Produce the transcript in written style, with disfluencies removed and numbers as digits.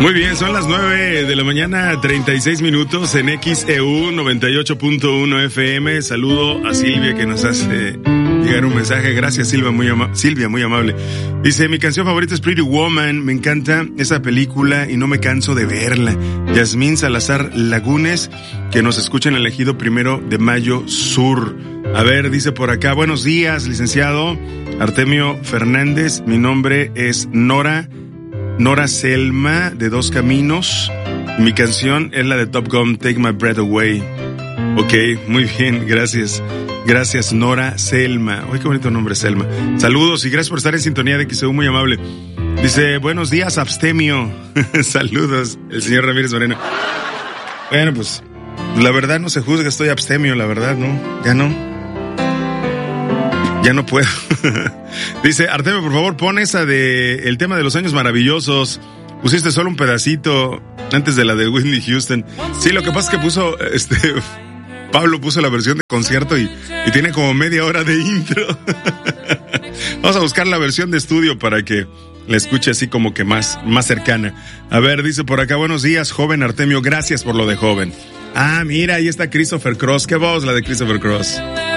Muy bien, son las 9 de la mañana, 36 minutos en XEU 98.1 FM. Saludo a Silvia que nos hace llegar un mensaje. Gracias, Silvia, muy amable. Dice, mi canción favorita es Pretty Woman. Me encanta esa película y no me canso de verla. Yasmín Salazar Lagunes, que nos escucha en el Ejido 1 de Mayo Sur. A ver, dice por acá, buenos días, licenciado Artemio Fernández. Mi nombre es Nora Selma, de Dos Caminos. Mi canción es la de Top Gun, Take My Breath Away. Ok, muy bien, gracias. Gracias, Nora Selma. Uy, qué bonito nombre, Selma. Saludos y gracias por estar en sintonía de XEU, muy amable. Dice, buenos días, abstemio. Saludos, el señor Ramírez Moreno. Bueno, pues, la verdad no se juzga, estoy abstemio, la verdad, ¿no? Ya no puedo. Dice, Artemio, por favor, pon esa de el tema de los años maravillosos. Pusiste solo un pedacito antes de la de Whitney Houston. Sí, lo que pasa es que puso, Pablo puso la versión de concierto y tiene como media hora de intro. Vamos a buscar la versión de estudio para que la escuche así como que más cercana. A ver, dice por acá, buenos días, joven Artemio, gracias por lo de joven. Ah, mira, ahí está Christopher Cross. ¿Qué voz la de Christopher Cross?